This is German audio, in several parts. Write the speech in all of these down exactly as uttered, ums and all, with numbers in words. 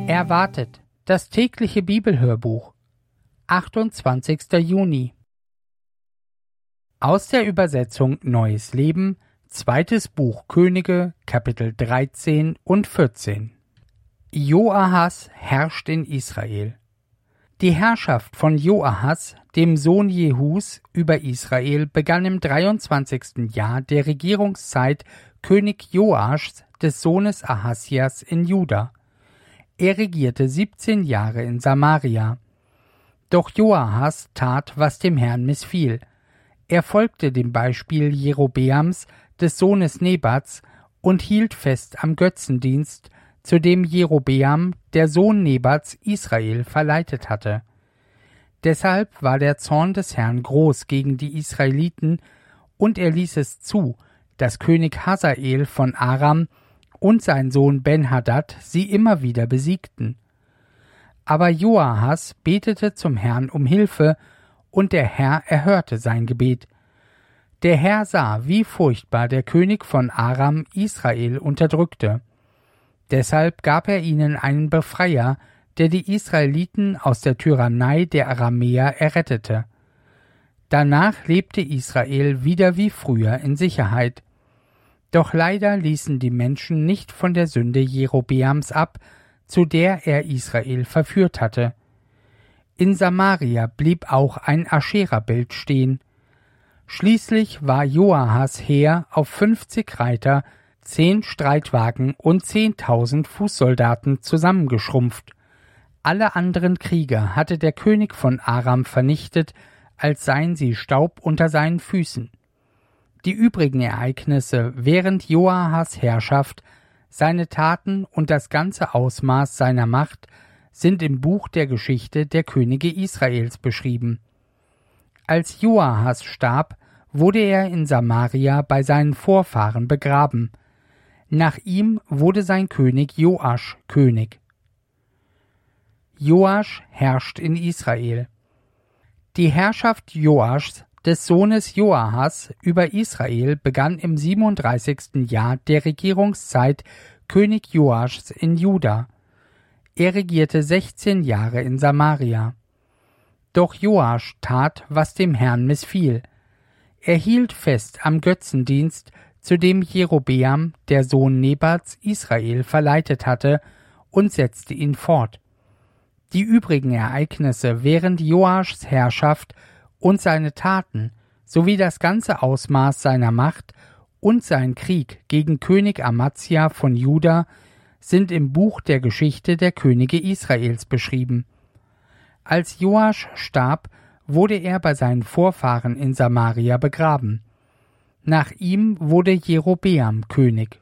Erwartet, das tägliche Bibelhörbuch, achtundzwanzigster Juni. Aus der Übersetzung Neues Leben, zweites Buch Könige, Kapitel dreizehn und vierzehn. Joahas herrscht in Israel. Die Herrschaft von Joahas, dem Sohn Jehus, über Israel begann im dreiundzwanzigsten Jahr der Regierungszeit König Joaschs, des Sohnes Ahasjas, in Juda. Er regierte siebzehn Jahre in Samaria. Doch Joahas tat, was dem Herrn missfiel. Er folgte dem Beispiel Jerobeams, des Sohnes Nebats, und hielt fest am Götzendienst, zu dem Jerobeam, der Sohn Nebats, Israel verleitet hatte. Deshalb war der Zorn des Herrn groß gegen die Israeliten, und er ließ es zu, dass König Hasael von Aram und sein Sohn Ben-Hadad sie immer wieder besiegten. Aber Joahas betete zum Herrn um Hilfe, und der Herr erhörte sein Gebet. Der Herr sah, wie furchtbar der König von Aram Israel unterdrückte. Deshalb gab er ihnen einen Befreier, der die Israeliten aus der Tyrannei der Aramäer errettete. Danach lebte Israel wieder wie früher in Sicherheit. Doch leider ließen die Menschen nicht von der Sünde Jerobeams ab, zu der er Israel verführt hatte. In Samaria blieb auch ein Aschera-Bild stehen. Schließlich war Joahas Heer auf fünfzig Reiter, zehn Streitwagen und zehntausend Fußsoldaten zusammengeschrumpft. Alle anderen Krieger hatte der König von Aram vernichtet, als seien sie Staub unter seinen Füßen. Die übrigen Ereignisse während Joahas Herrschaft, seine Taten und das ganze Ausmaß seiner Macht sind im Buch der Geschichte der Könige Israels beschrieben. Als Joahas starb, wurde er in Samaria bei seinen Vorfahren begraben. Nach ihm wurde sein König Joasch König. Joasch herrscht in Israel. Die Herrschaft Joaschs, des Sohnes Joahas, über Israel begann im siebenunddreißigsten Jahr der Regierungszeit König Joaschs in Juda. Er regierte sechzehn Jahre in Samaria. Doch Joasch tat, was dem Herrn missfiel. Er hielt fest am Götzendienst, zu dem Jerobeam, der Sohn Nebats, Israel verleitet hatte, und setzte ihn fort. Die übrigen Ereignisse während Joaschs Herrschaft und seine Taten, sowie das ganze Ausmaß seiner Macht und sein Krieg gegen König Amazia von Juda sind im Buch der Geschichte der Könige Israels beschrieben. Als Joasch starb, wurde er bei seinen Vorfahren in Samaria begraben. Nach ihm wurde Jerobeam König.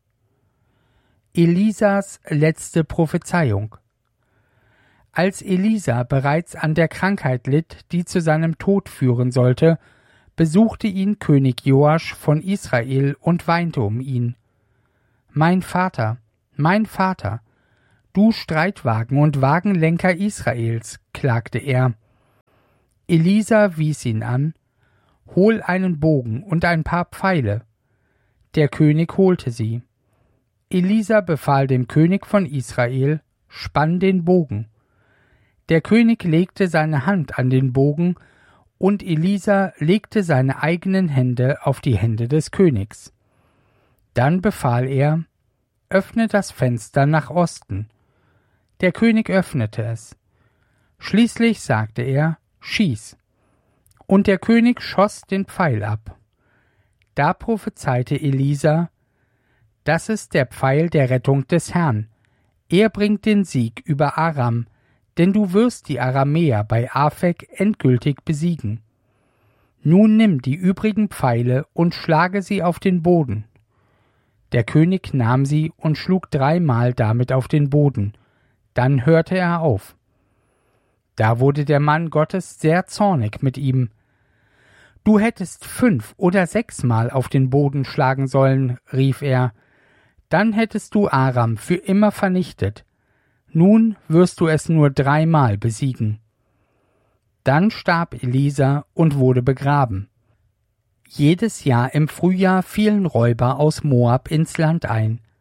Elisas letzte Prophezeiung. Als Elisa bereits an der Krankheit litt, die zu seinem Tod führen sollte, besuchte ihn König Joasch von Israel und weinte um ihn. »Mein Vater, mein Vater, du Streitwagen und Wagenlenker Israels«, klagte er. Elisa wies ihn an, »Hol einen Bogen und ein paar Pfeile.« Der König holte sie. Elisa befahl dem König von Israel, »Spann den Bogen.« Der König legte seine Hand an den Bogen, und Elisa legte seine eigenen Hände auf die Hände des Königs. Dann befahl er, »Öffne das Fenster nach Osten.« Der König öffnete es. Schließlich sagte er, »Schieß!« Und der König schoss den Pfeil ab. Da prophezeite Elisa, »Das ist der Pfeil der Rettung des Herrn. Er bringt den Sieg über Aram, denn du wirst die Aramäer bei Afek endgültig besiegen. Nun nimm die übrigen Pfeile und schlage sie auf den Boden.« Der König nahm sie und schlug dreimal damit auf den Boden. Dann hörte er auf. Da wurde der Mann Gottes sehr zornig mit ihm. »Du hättest fünf oder sechsmal auf den Boden schlagen sollen«, rief er. »Dann hättest du Aram für immer vernichtet. Nun wirst du es nur dreimal besiegen.« Dann starb Elisa und wurde begraben. Jedes Jahr im Frühjahr fielen Räuber aus Moab ins Land ein.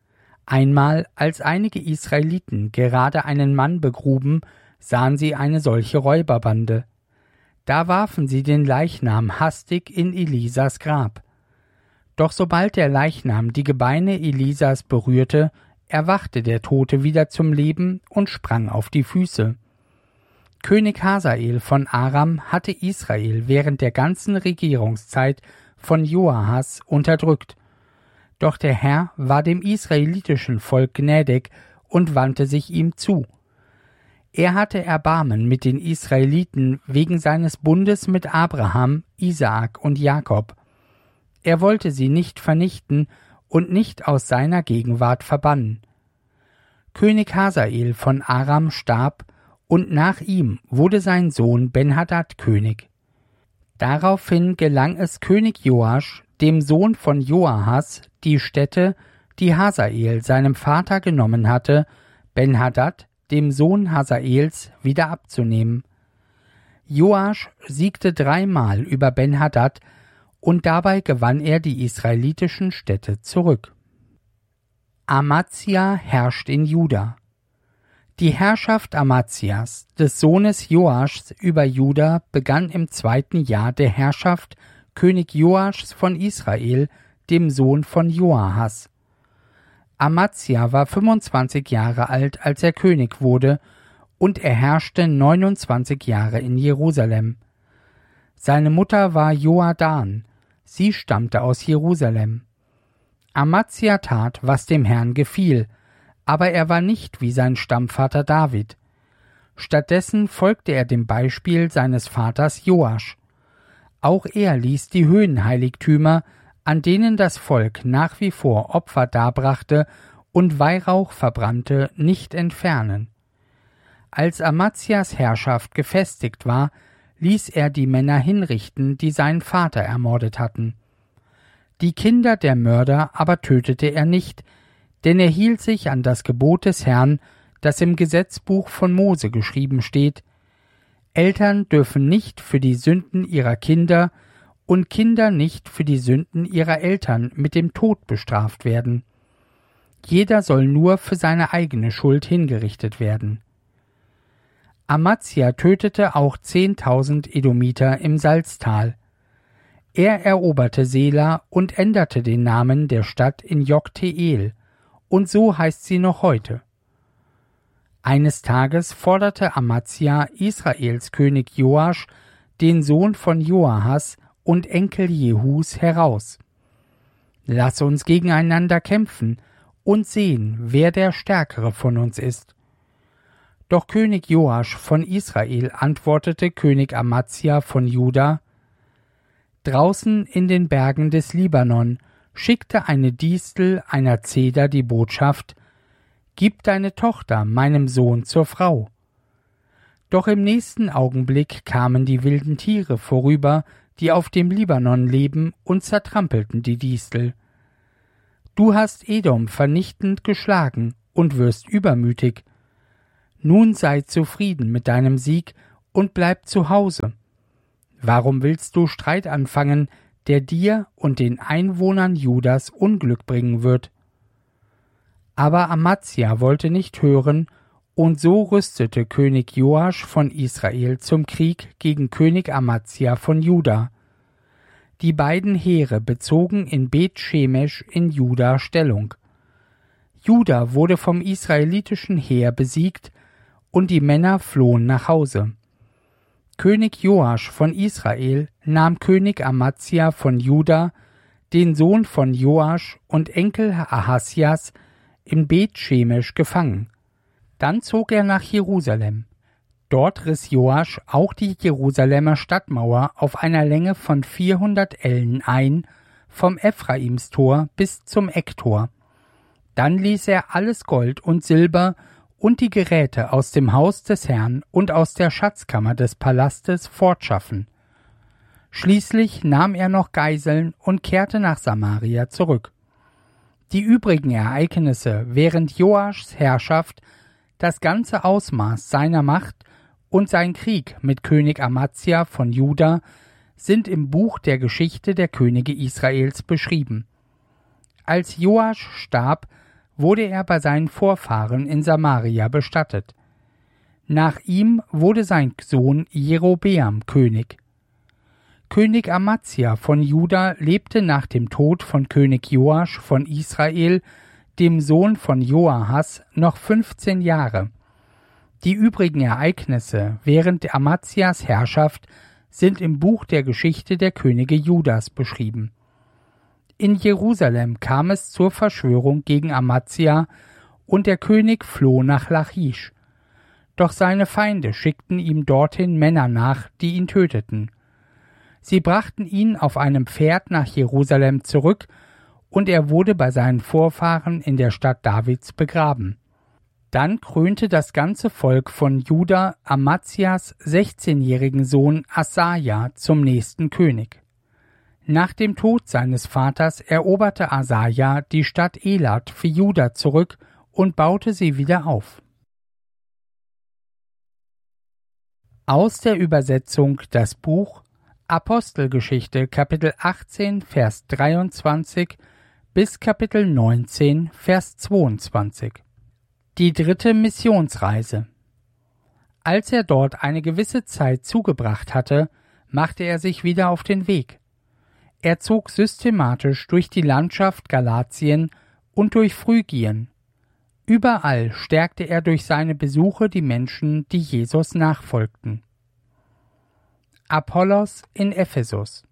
Einmal, als einige Israeliten gerade einen Mann begruben, sahen sie eine solche Räuberbande. Da warfen sie den Leichnam hastig in Elisas Grab. Doch sobald der Leichnam die Gebeine Elisas berührte, erwachte der Tote wieder zum Leben und sprang auf die Füße. König Hasael von Aram hatte Israel während der ganzen Regierungszeit von Joahas unterdrückt. Doch der Herr war dem israelitischen Volk gnädig und wandte sich ihm zu. Er hatte Erbarmen mit den Israeliten wegen seines Bundes mit Abraham, Isaak und Jakob. Er wollte sie nicht vernichten und nicht aus seiner Gegenwart verbannen. König Hasael von Aram starb, und nach ihm wurde sein Sohn Ben-Hadad König. Daraufhin gelang es König Joasch, dem Sohn von Joahas, die Städte, die Hasael seinem Vater genommen hatte, Ben-Hadad, dem Sohn Hasaels, wieder abzunehmen. Joasch siegte dreimal über Ben-Hadad, und dabei gewann er die israelitischen Städte zurück. Amazia herrscht in Juda. Die Herrschaft Amazias, des Sohnes Joaschs über Juda, begann im zweiten Jahr der Herrschaft König Joaschs von Israel, dem Sohn von Joahas. Amazia war fünfundzwanzig Jahre alt, als er König wurde, und er herrschte neunundzwanzig Jahre in Jerusalem. Seine Mutter war Joadan, sie stammte aus Jerusalem. Amazia tat, was dem Herrn gefiel, aber er war nicht wie sein Stammvater David. Stattdessen folgte er dem Beispiel seines Vaters Joasch. Auch er ließ die Höhenheiligtümer, an denen das Volk nach wie vor Opfer darbrachte und Weihrauch verbrannte, nicht entfernen. Als Amazias Herrschaft gefestigt war, ließ er die Männer hinrichten, die seinen Vater ermordet hatten. Die Kinder der Mörder aber tötete er nicht, denn er hielt sich an das Gebot des Herrn, das im Gesetzbuch von Mose geschrieben steht: Eltern dürfen nicht für die Sünden ihrer Kinder und Kinder nicht für die Sünden ihrer Eltern mit dem Tod bestraft werden. Jeder soll nur für seine eigene Schuld hingerichtet werden. Amazia tötete auch zehntausend Edomiter im Salztal. Er eroberte Sela und änderte den Namen der Stadt in Jokteel, und so heißt sie noch heute. Eines Tages forderte Amazia Israels König Joasch, den Sohn von Joahas und Enkel Jehus, heraus. Lass uns gegeneinander kämpfen und sehen, wer der Stärkere von uns ist. Doch König Joasch von Israel antwortete König Amazia von Juda: Draußen in den Bergen des Libanon schickte eine Distel einer Zeder die Botschaft: Gib deine Tochter meinem Sohn zur Frau. Doch im nächsten Augenblick kamen die wilden Tiere vorüber, die auf dem Libanon leben, und zertrampelten die Distel. Du hast Edom vernichtend geschlagen und wirst übermütig. Nun sei zufrieden mit deinem Sieg und bleib zu Hause. Warum willst du Streit anfangen, der dir und den Einwohnern Judas Unglück bringen wird? Aber Amazia wollte nicht hören, und so rüstete König Joasch von Israel zum Krieg gegen König Amazia von Juda. Die beiden Heere bezogen in Bet-Shemesh in Juda Stellung. Juda wurde vom israelitischen Heer besiegt, und die Männer flohen nach Hause. König Joasch von Israel nahm König Amazia von Juda, den Sohn von Joasch und Enkel Ahasjas, in Bet-Shemesh gefangen. Dann zog er nach Jerusalem. Dort riss Joasch auch die Jerusalemer Stadtmauer auf einer Länge von vierhundert Ellen ein, vom Ephraimstor bis zum Ecktor. Dann ließ er alles Gold und Silber und die Geräte aus dem Haus des Herrn und aus der Schatzkammer des Palastes fortschaffen. Schließlich nahm er noch Geiseln und kehrte nach Samaria zurück. Die übrigen Ereignisse während Joaschs Herrschaft, das ganze Ausmaß seiner Macht und sein Krieg mit König Amazia von Juda sind im Buch der Geschichte der Könige Israels beschrieben. Als Joasch starb, wurde er bei seinen Vorfahren in Samaria bestattet. Nach ihm wurde sein Sohn Jerobeam König. König Amazia von Juda lebte nach dem Tod von König Joasch von Israel, dem Sohn von Joahas, noch fünfzehn Jahre. Die übrigen Ereignisse während Amazias Herrschaft sind im Buch der Geschichte der Könige Judas beschrieben. In Jerusalem kam es zur Verschwörung gegen Amazia und der König floh nach Lachisch. Doch seine Feinde schickten ihm dorthin Männer nach, die ihn töteten. Sie brachten ihn auf einem Pferd nach Jerusalem zurück, und er wurde bei seinen Vorfahren in der Stadt Davids begraben. Dann krönte das ganze Volk von Juda Amazias sechzehnjährigen Sohn Asaja zum nächsten König. Nach dem Tod seines Vaters eroberte Asaja die Stadt Elat für Juda zurück und baute sie wieder auf. Aus der Übersetzung das Buch Apostelgeschichte Kapitel achtzehn Vers dreiundzwanzig bis Kapitel neunzehn Vers zweiundzwanzig. Die dritte Missionsreise. Als er dort eine gewisse Zeit zugebracht hatte, machte er sich wieder auf den Weg. Er zog systematisch durch die Landschaft Galatien und durch Phrygien. Überall stärkte er durch seine Besuche die Menschen, die Jesus nachfolgten. Apollos in Ephesus.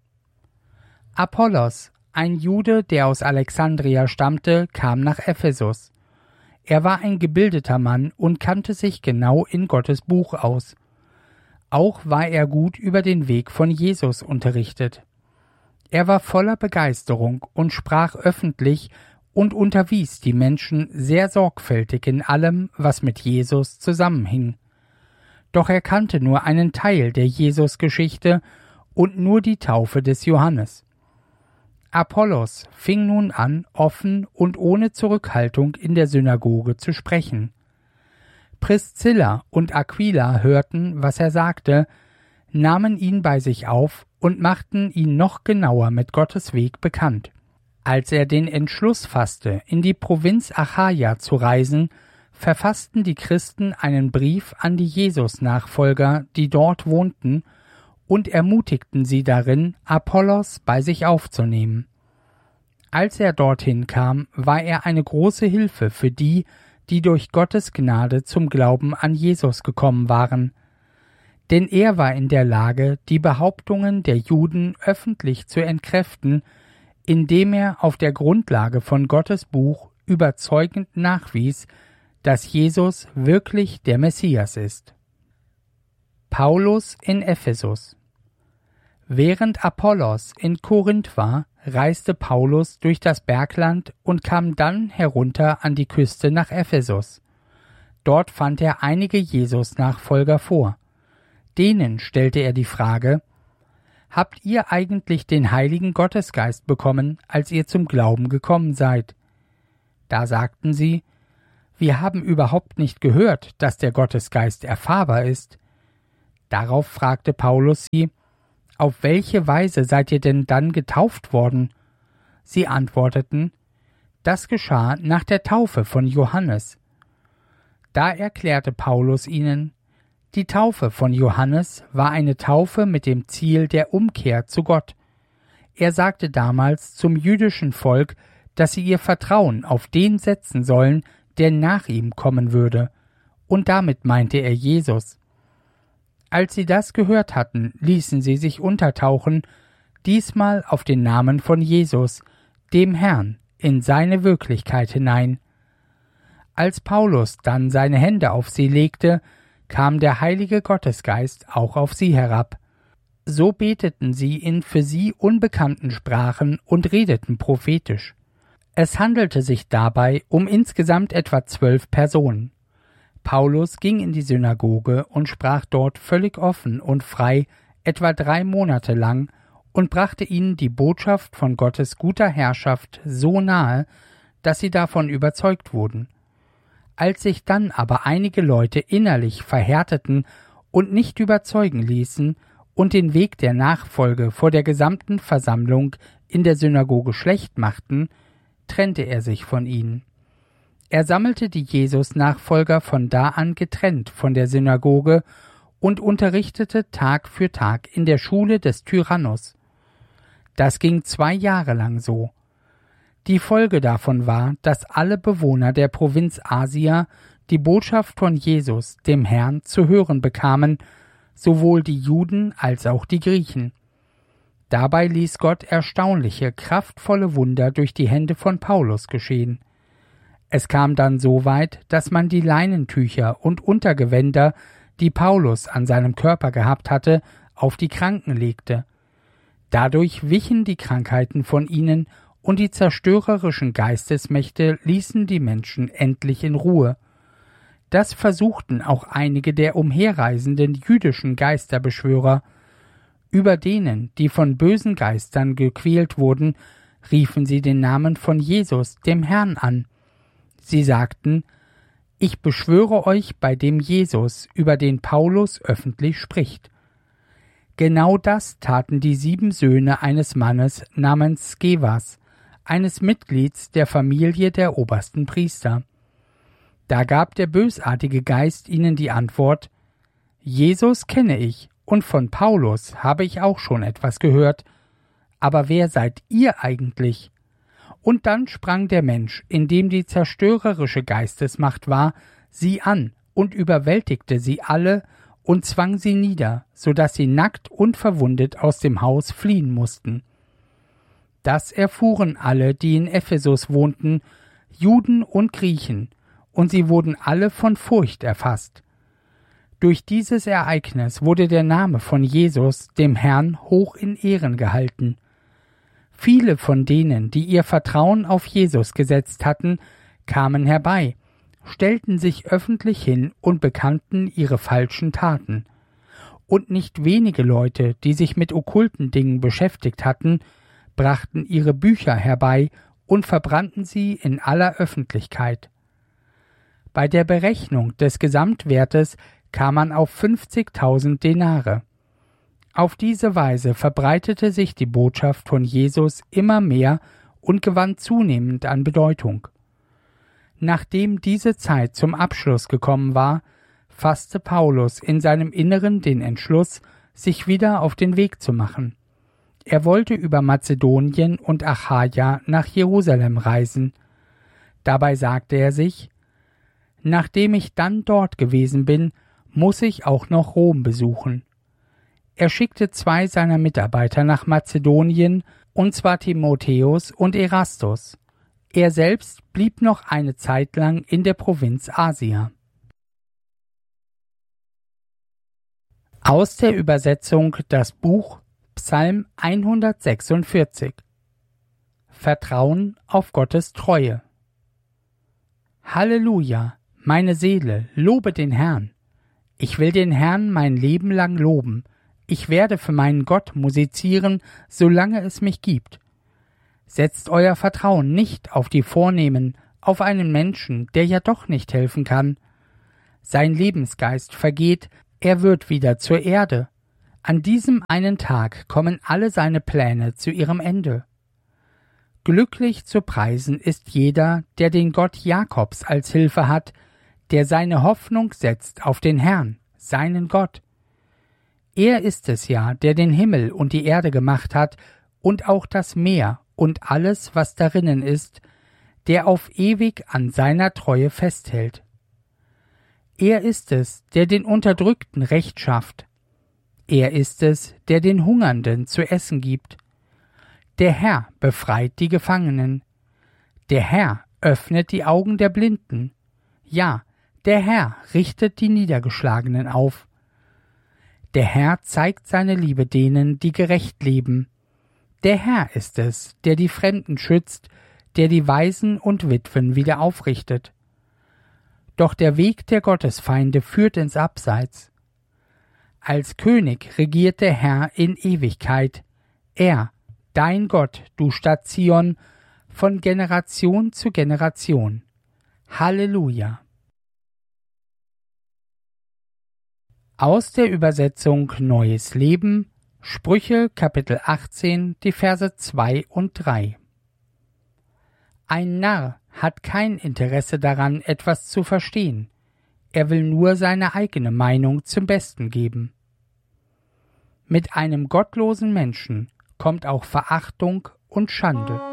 Apollos, ein Jude, der aus Alexandria stammte, kam nach Ephesus. Er war ein gebildeter Mann und kannte sich genau in Gottes Buch aus. Auch war er gut über den Weg von Jesus unterrichtet. Er war voller Begeisterung und sprach öffentlich und unterwies die Menschen sehr sorgfältig in allem, was mit Jesus zusammenhing. Doch er kannte nur einen Teil der Jesus-Geschichte und nur die Taufe des Johannes. Apollos fing nun an, offen und ohne Zurückhaltung in der Synagoge zu sprechen. Priscilla und Aquila hörten, was er sagte, nahmen ihn bei sich auf und machten ihn noch genauer mit Gottes Weg bekannt. Als er den Entschluss fasste, in die Provinz Achaia zu reisen, verfassten die Christen einen Brief an die Jesus-Nachfolger, die dort wohnten, und ermutigten sie darin, Apollos bei sich aufzunehmen. Als er dorthin kam, war er eine große Hilfe für die, die durch Gottes Gnade zum Glauben an Jesus gekommen waren. Denn er war in der Lage, die Behauptungen der Juden öffentlich zu entkräften, indem er auf der Grundlage von Gottes Buch überzeugend nachwies, dass Jesus wirklich der Messias ist. Paulus in Ephesus. Während Apollos in Korinth war, reiste Paulus durch das Bergland und kam dann herunter an die Küste nach Ephesus. Dort fand er einige Jesus-Nachfolger vor. Denen stellte er die Frage: Habt ihr eigentlich den Heiligen Gottesgeist bekommen, als ihr zum Glauben gekommen seid? Da sagten sie: Wir haben überhaupt nicht gehört, dass der Gottesgeist erfahrbar ist. Darauf fragte Paulus sie: Auf welche Weise seid ihr denn dann getauft worden? Sie antworteten: Das geschah nach der Taufe von Johannes. Da erklärte Paulus ihnen: Die Taufe von Johannes war eine Taufe mit dem Ziel der Umkehr zu Gott. Er sagte damals zum jüdischen Volk, dass sie ihr Vertrauen auf den setzen sollen, der nach ihm kommen würde, und damit meinte er Jesus. Als sie das gehört hatten, ließen sie sich untertauchen, diesmal auf den Namen von Jesus, dem Herrn, in seine Wirklichkeit hinein. Als Paulus dann seine Hände auf sie legte, kam der Heilige Gottesgeist auch auf sie herab. So beteten sie in für sie unbekannten Sprachen und redeten prophetisch. Es handelte sich dabei um insgesamt etwa zwölf Personen. Paulus ging in die Synagoge und sprach dort völlig offen und frei etwa drei Monate lang und brachte ihnen die Botschaft von Gottes guter Herrschaft so nahe, dass sie davon überzeugt wurden. Als sich dann aber einige Leute innerlich verhärteten und nicht überzeugen ließen und den Weg der Nachfolge vor der gesamten Versammlung in der Synagoge schlecht machten, trennte er sich von ihnen. Er sammelte die Jesus-Nachfolger von da an getrennt von der Synagoge und unterrichtete Tag für Tag in der Schule des Tyrannus. Das ging zwei Jahre lang so. Die Folge davon war, dass alle Bewohner der Provinz Asia die Botschaft von Jesus, dem Herrn, zu hören bekamen, sowohl die Juden als auch die Griechen. Dabei ließ Gott erstaunliche, kraftvolle Wunder durch die Hände von Paulus geschehen. Es kam dann so weit, dass man die Leinentücher und Untergewänder, die Paulus an seinem Körper gehabt hatte, auf die Kranken legte. Dadurch wichen die Krankheiten von ihnen und die zerstörerischen Geistesmächte ließen die Menschen endlich in Ruhe. Das versuchten auch einige der umherreisenden jüdischen Geisterbeschwörer. Über denen, die von bösen Geistern gequält wurden, riefen sie den Namen von Jesus, dem Herrn, an. Sie sagten: Ich beschwöre euch bei dem Jesus, über den Paulus öffentlich spricht. Genau das taten die sieben Söhne eines Mannes namens Skevas, eines Mitglieds der Familie der obersten Priester. Da gab der bösartige Geist ihnen die Antwort: Jesus kenne ich, und von Paulus habe ich auch schon etwas gehört. Aber wer seid ihr eigentlich? Und dann sprang der Mensch, in dem die zerstörerische Geistesmacht war, sie an und überwältigte sie alle und zwang sie nieder, so daß sie nackt und verwundet aus dem Haus fliehen mussten. Das erfuhren alle, die in Ephesus wohnten, Juden und Griechen, und sie wurden alle von Furcht erfasst. Durch dieses Ereignis wurde der Name von Jesus, dem Herrn, hoch in Ehren gehalten. Viele von denen, die ihr Vertrauen auf Jesus gesetzt hatten, kamen herbei, stellten sich öffentlich hin und bekannten ihre falschen Taten. Und nicht wenige Leute, die sich mit okkulten Dingen beschäftigt hatten, brachten ihre Bücher herbei und verbrannten sie in aller Öffentlichkeit. Bei der Berechnung des Gesamtwertes kam man auf fünfzigtausend Denare. Auf diese Weise verbreitete sich die Botschaft von Jesus immer mehr und gewann zunehmend an Bedeutung. Nachdem diese Zeit zum Abschluss gekommen war, fasste Paulus in seinem Inneren den Entschluss, sich wieder auf den Weg zu machen. Er wollte über Mazedonien und Achaia nach Jerusalem reisen. Dabei sagte er sich: Nachdem ich dann dort gewesen bin, muss ich auch noch Rom besuchen. Er schickte zwei seiner Mitarbeiter nach Mazedonien, und zwar Timotheus und Erastus. Er selbst blieb noch eine Zeit lang in der Provinz Asia. Aus der Übersetzung das Buch Psalm hundertsechsundvierzig. Vertrauen auf Gottes Treue. Halleluja, meine Seele, lobe den Herrn. Ich will den Herrn mein Leben lang loben. Ich werde für meinen Gott musizieren, solange es mich gibt. Setzt euer Vertrauen nicht auf die Vornehmen, auf einen Menschen, der ja doch nicht helfen kann. Sein Lebensgeist vergeht, er wird wieder zur Erde. An diesem einen Tag kommen alle seine Pläne zu ihrem Ende. Glücklich zu preisen ist jeder, der den Gott Jakobs als Hilfe hat, der seine Hoffnung setzt auf den Herrn, seinen Gott. Er ist es ja, der den Himmel und die Erde gemacht hat und auch das Meer und alles, was darinnen ist, der auf ewig an seiner Treue festhält. Er ist es, der den Unterdrückten Recht schafft. Er ist es, der den Hungernden zu essen gibt. Der Herr befreit die Gefangenen. Der Herr öffnet die Augen der Blinden. Ja, der Herr richtet die Niedergeschlagenen auf. Der Herr zeigt seine Liebe denen, die gerecht leben. Der Herr ist es, der die Fremden schützt, der die Waisen und Witwen wieder aufrichtet. Doch der Weg der Gottesfeinde führt ins Abseits. Als König regiert der Herr in Ewigkeit. Er, dein Gott, du Stadt Zion, von Generation zu Generation. Halleluja! Aus der Übersetzung Neues Leben, Sprüche Kapitel achtzehn, die Verse zwei und drei. Ein Narr hat kein Interesse daran, etwas zu verstehen. Er will nur seine eigene Meinung zum Besten geben. Mit einem gottlosen Menschen kommt auch Verachtung und Schande.